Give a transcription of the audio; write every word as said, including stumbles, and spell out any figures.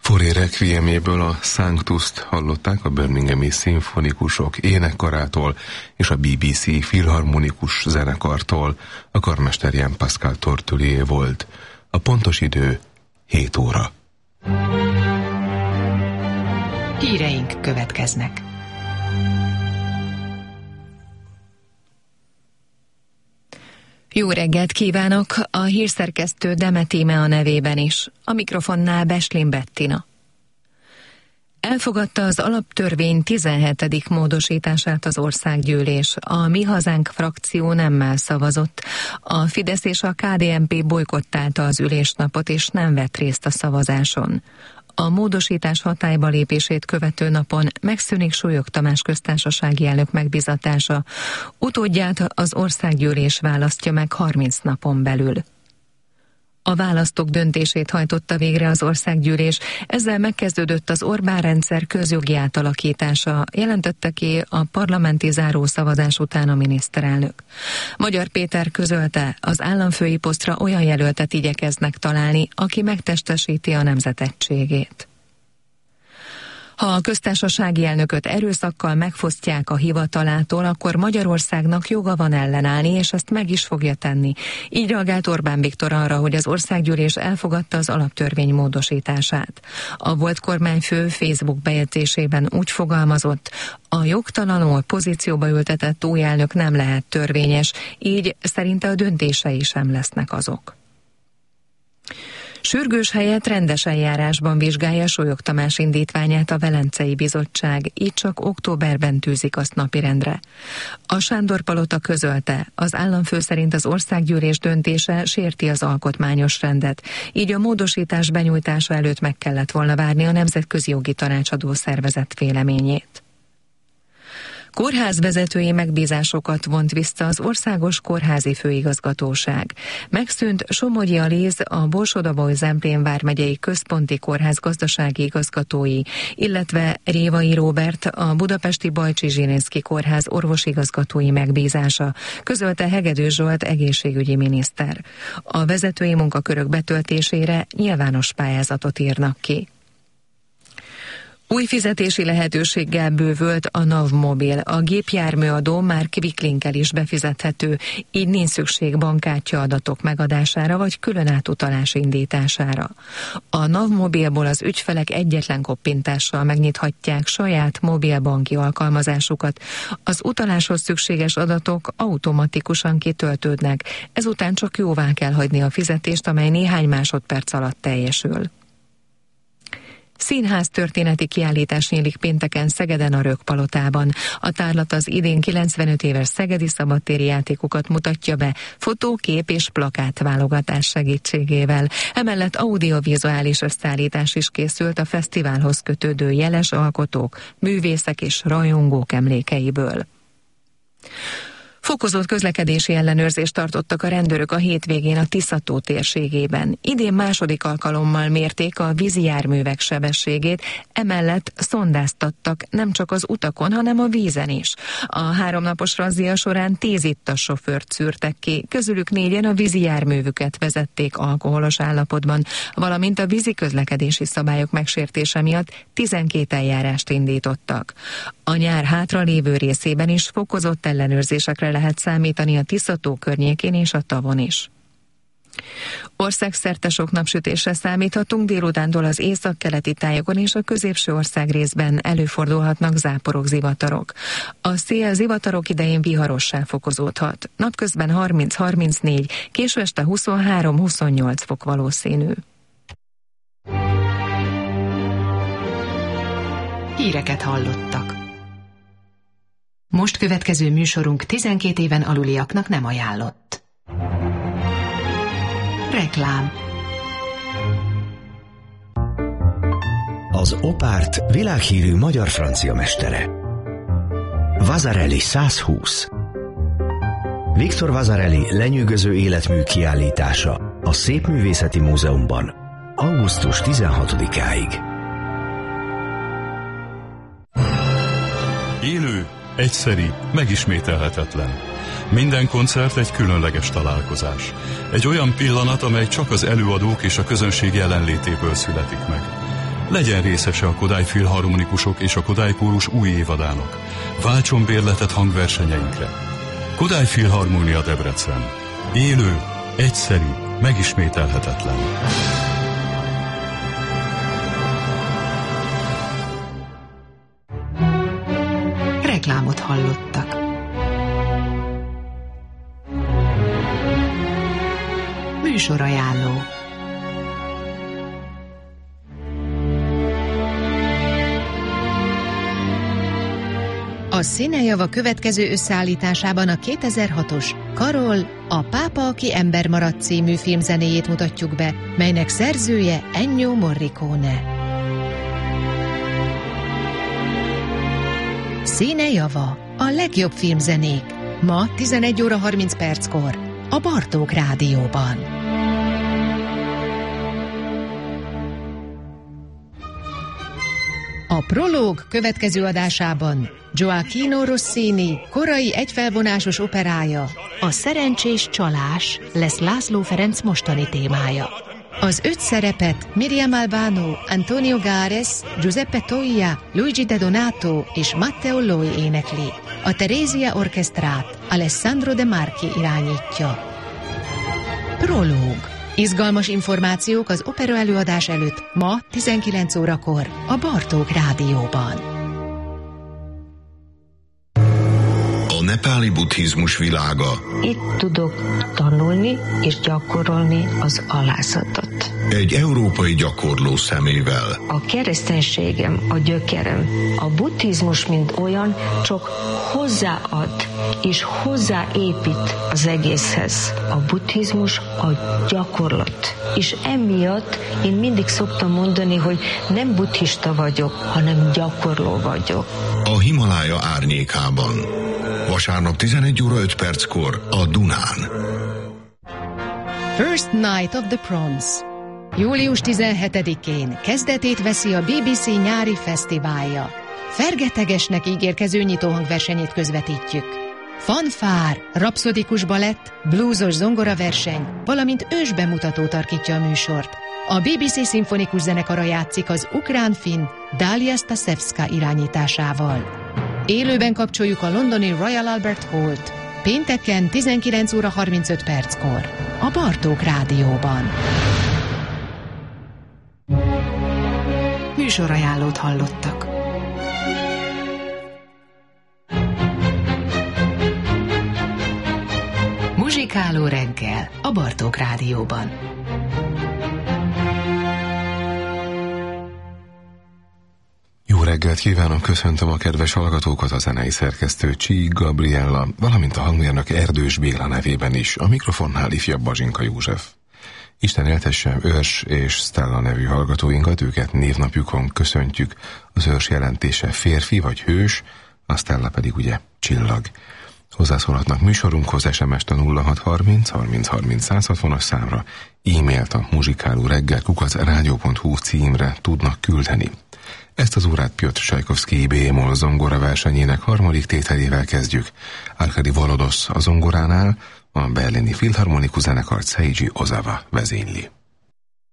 Fauré requiemjéből a Sanctust hallották a Birminghami szimfonikusok énekkarától és a bé bé cé filharmonikus zenekartól. A karmester Jean-Pascal Tortelier volt. A pontos idő hét óra. Híreink következnek. Jó reggelt kívánok! A hírszerkesztő Demet Íme a nevében is. A mikrofonnál Beslin Bettina. Elfogadta az alaptörvény tizenhetedik módosítását az országgyűlés. A Mi Hazánk frakció nemmel szavazott. A Fidesz és a ká dé en pé bojkottálta az ülésnapot és nem vett részt a szavazáson. A módosítás hatályba lépését követő napon megszűnik Súlyog Tamás köztársasági elnök megbízatása. Utódját az országgyűlés választja meg harminc napon belül. A választók döntését hajtotta végre az országgyűlés, ezzel megkezdődött az Orbán-rendszer közjogi átalakítása, jelentette ki a parlamenti zárószavazás után a miniszterelnök. Magyar Péter közölte, az államfői posztra olyan jelöltet igyekeznek találni, aki megtestesíti a nemzet egységét. Ha a köztársasági elnököt erőszakkal megfosztják a hivatalától, akkor Magyarországnak joga van ellenállni, és ezt meg is fogja tenni. Így reagált Orbán Viktor arra, hogy az országgyűlés elfogadta az alaptörvény módosítását. A volt kormányfő Facebook bejegyzésében úgy fogalmazott, a jogtalanul pozícióba ültetett új elnök nem lehet törvényes, így szerinte a döntései sem lesznek azok. Sürgős helyett rendes eljárásban vizsgálja Súlyog Tamás indítványát a Velencei Bizottság, így csak októberben tűzik azt napirendre. A Sándor-palota közölte, az államfő szerint az országgyűlés döntése sérti az alkotmányos rendet, így a módosítás benyújtása előtt meg kellett volna várni a Nemzetközi Jogi Tanácsadó Szervezet véleményét. Kórházvezetői megbízásokat vont vissza az Országos Kórházi Főigazgatóság. Megszűnt Somogyi Alíz, a Borsod-Abaúj-Zemplén vármegyei központi kórház gazdasági igazgatói, illetve Révai Róbert, a budapesti Bajcsi Zsilinszky kórház orvosigazgatói megbízása, közölte Hegedű Zsolt egészségügyi miniszter. A vezetői munkakörök betöltésére nyilvános pályázatot írnak ki. Új fizetési lehetőséggel bővült a NAV Mobil. A gépjárműadó már Quicklinkkel is befizethető, így nincs szükség bankkártya adatok megadására vagy külön átutalás indítására. A NAV Mobilból az ügyfelek egyetlen koppintással megnyithatják saját mobilbanki alkalmazásukat. Az utaláshoz szükséges adatok automatikusan kitöltődnek, ezután csak jóvá kell hagyni a fizetést, amely néhány másodperc alatt teljesül. Színház történeti kiállítás nyílik pénteken Szegeden a Rökkpalotában. A tárlat az idén kilencvenöt éves szegedi szabadtéri játékokat mutatja be fotó, kép és plakát válogatás segítségével. Emellett audiovizuális összeállítás is készült a fesztiválhoz kötődő jeles alkotók, művészek és rajongók emlékeiből. Fokozott közlekedési ellenőrzést tartottak a rendőrök a hétvégén a Tisza-tó térségében. Idén második alkalommal mérték a vízi járművek sebességét, emellett szondáztattak nem csak az utakon, hanem a vízen is. A háromnapos razzia során tíz ittas sofőrt szűrtek ki, közülük négyen a vízi járművüket vezették alkoholos állapotban, valamint a vízi közlekedési szabályok megsértése miatt tizenkét eljárást indítottak. A nyár hátralévő részében is fokozott ellenőrzésekre lehet számítani a Tisza-tó környékén és a tavon is. Országszerte sok napsütésre számíthatunk, délutántól az északkeleti tájokon és a középső ország részben előfordulhatnak záporok, zivatarok. A szél zivatarok idején viharossá fokozódhat. Napközben harminc-harmincnégy, késő este huszonhárom-huszonnyolc fok valószínű. Híreket hallottak. Most következő műsorunk tizenkét éven aluliaknak nem ajánlott. Reklám. Az Opárt világhírű magyar-francia mestere. Vasarely százhúsz. Victor Vasarely lenyűgöző életmű kiállítása a Szépművészeti Múzeumban augusztus tizenhatodikáig. Élő, egyszeri, megismételhetetlen. Minden koncert egy különleges találkozás. Egy olyan pillanat, amely csak az előadók és a közönség jelenlétéből születik meg. Legyen részese a Kodály Filharmonikusok és a Kodály Kórus új évadának. Váltson bérletet hangversenyeinkre. Kodály Filharmónia Debrecen. Élő, egyszerű, megismételhetetlen. Reklámot hallottak. Műsorajánló. A Színejava következő összeállításában a kétezer-hatos Karol, a Pápa, aki ember maradt című filmzenéjét mutatjuk be, melynek szerzője Ennio Morricone. Színejava, a legjobb filmzenék. Ma tizenegy óra harminc perckor a Bartók Rádióban. A Prológ következő adásában Gioacchino Rossini korai egyfelvonásos operája, a Szerencsés csalás lesz László Ferenc mostani témája. Az öt szerepet Miriam Albano, Antonio Gares, Giuseppe Toia, Luigi De Donato és Matteo Loi énekli. A Teresia Orchestrát Alessandro De Marchi irányítja. Prológ. Izgalmas információk az opera előadás előtt ma tizenkilenc órakor a Bartók Rádióban. A nepáli buddhizmus világa. Itt tudok tanulni és gyakorolni az alászatot. Egy európai gyakorló szemével. A kereszténységem, a gyökerem. A buddhizmus, mint olyan, csak hozzáad és hozzáépít az egészhez. A buddhizmus a gyakorlat. És emiatt én mindig szoktam mondani, hogy nem buddhista vagyok, hanem gyakorló vagyok. A Himalája árnyékában. Vasárnap tizenegy óra öt perckor a Dunán. First Night of the Proms. július tizenhetedikén kezdetét veszi a bé bé cé nyári fesztiválja. Fergetegesnek ígérkező nyitóhangversenyét közvetítjük. Fanfár, rapszodikus balett, blúzos zongoraverseny, valamint ősbemutató tarkítja a műsort. A bé bé cé szimfonikus zenekara játszik az ukrán-finn Dalia Stasevska irányításával. Élőben kapcsoljuk a londoni Royal Albert Hallt, pénteken tizenkilenc óra harmincöt perckor, a Bartók Rádióban. Műsorajánlót hallottak. Muzsikáló reggel a Bartók Rádióban. Jó reggelt kívánok, köszöntöm a kedves hallgatókat, a zenei szerkesztő Csík Gabriella, valamint a hangmérnök Erdős Béla nevében is, a mikrofonnál ifjabb Bazsinka József. Isten éltesse Őrs és Stella nevű hallgatóinkat, őket névnapjukon köszöntjük. Az Őrs jelentése férfi vagy hős, a Stella pedig ugye csillag. Hozzászólhatnak műsorunkhoz es em est a nulla hat harminc harminc harminc száz hatvanas számra, e-mailt a muzsikáló reggel kukac rádió pont hu címre tudnak küldeni. Ezt az órát Piotr Csajkovszky B-moll zongora versenyének harmadik tételével kezdjük. Arkadi Volodosz a zongoránál, a berlini filharmonikus zenekart Seiji Ozawa vezényli.